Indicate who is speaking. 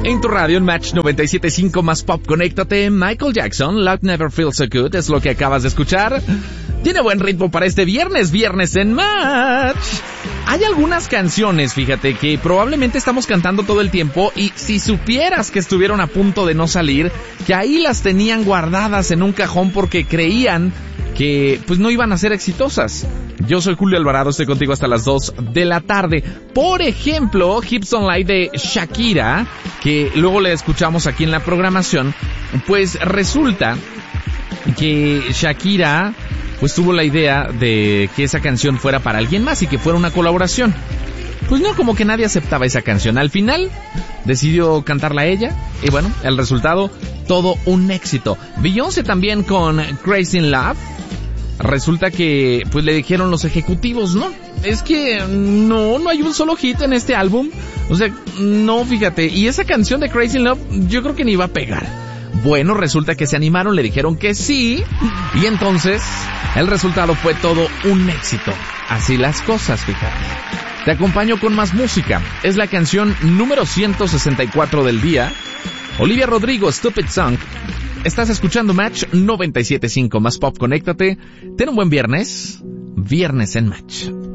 Speaker 1: En tu radio, en Match 97.5 más pop, conéctate. Michael Jackson, Love Never Feels So Good, es lo que acabas de escuchar. Tiene buen ritmo para este viernes en Match. Hay algunas canciones, fíjate, que probablemente estamos cantando todo el tiempo y si supieras que estuvieron a punto de no salir, que ahí las tenían guardadas en un cajón porque creían que pues no iban a ser exitosas. Yo soy Julio Alvarado, estoy contigo hasta las 2 de la tarde. Por ejemplo, Hips Don't Lie de Shakira, que luego le escuchamos aquí en la programación, pues resulta que Shakira pues tuvo la idea de que esa canción fuera para alguien más y que fuera una colaboración. Pues no, como que nadie aceptaba esa canción. Al final decidió cantarla ella y bueno, el resultado, todo un éxito. Beyoncé también con Crazy in Love. Resulta que pues le dijeron los ejecutivos, no, es que no hay un solo hit en este álbum. O sea, no, fíjate, y esa canción de Crazy in Love yo creo que ni iba a pegar. Bueno, resulta que se animaron, le dijeron que sí, y entonces el resultado fue todo un éxito. Así las cosas, fíjate. Te acompaño con más música. Es la canción número 164 del día. Olivia Rodrigo, Stupid Song. Estás escuchando Match 97.5 más pop, conéctate. Ten un buen viernes en Match.